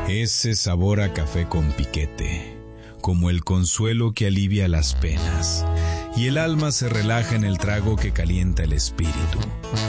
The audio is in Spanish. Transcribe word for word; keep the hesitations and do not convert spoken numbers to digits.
Ese sabor a café con piquete, como el consuelo que alivia las penas, y el alma se relaja en el trago que calienta el espíritu.